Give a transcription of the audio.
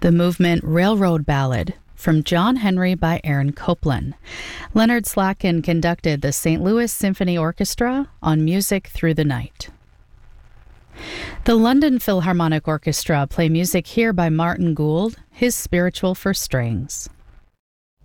The movement Railroad Ballad from John Henry by Aaron Copland. Leonard Slatkin conducted the St. Louis Symphony Orchestra on Music Through the Night. The London Philharmonic Orchestra play music here by Martin Gould, his Spiritual for Strings.